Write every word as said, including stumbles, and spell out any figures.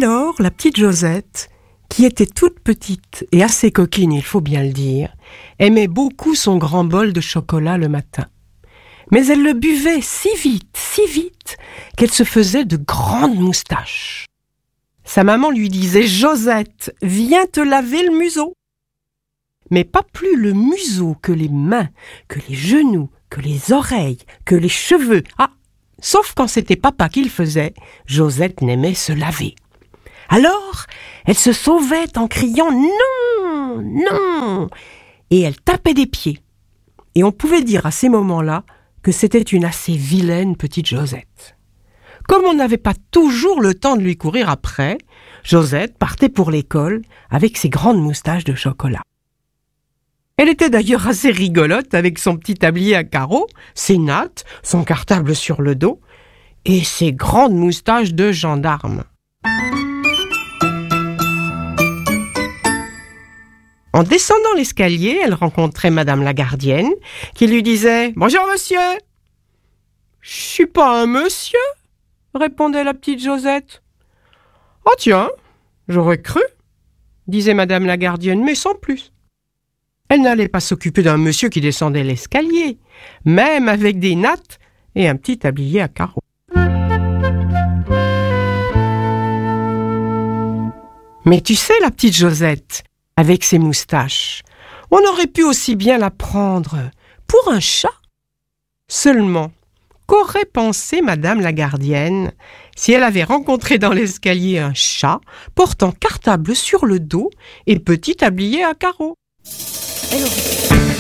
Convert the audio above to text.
Alors, la petite Josette, qui était toute petite et assez coquine, il faut bien le dire, aimait beaucoup son grand bol de chocolat le matin. Mais elle le buvait si vite, si vite, qu'elle se faisait de grandes moustaches. Sa maman lui disait « Josette, viens te laver le museau !» Mais pas plus le museau que les mains, que les genoux, que les oreilles, que les cheveux. Ah, sauf quand c'était papa qui le faisait, Josette n'aimait se laver. Alors, elle se sauvait en criant « Non, non !» et elle tapait des pieds. Et on pouvait dire à ces moments-là que c'était une assez vilaine petite Josette. Comme on n'avait pas toujours le temps de lui courir après, Josette partait pour l'école avec ses grandes moustaches de chocolat. Elle était d'ailleurs assez rigolote avec son petit tablier à carreaux, ses nattes, son cartable sur le dos et ses grandes moustaches de gendarme. En descendant l'escalier, elle rencontrait Madame la gardienne qui lui disait « Bonjour monsieur !»« Je suis pas un monsieur !» répondait la petite Josette. « Ah tiens, j'aurais cru !» disait Madame la gardienne, mais sans plus. Elle n'allait pas s'occuper d'un monsieur qui descendait l'escalier, même avec des nattes et un petit tablier à carreaux. Mais tu sais, la petite Josette, avec ses moustaches, on aurait pu aussi bien la prendre pour un chat. Seulement, qu'aurait pensé Madame la gardienne si elle avait rencontré dans l'escalier un chat portant cartable sur le dos et petit tablier à carreaux? Elle aurait...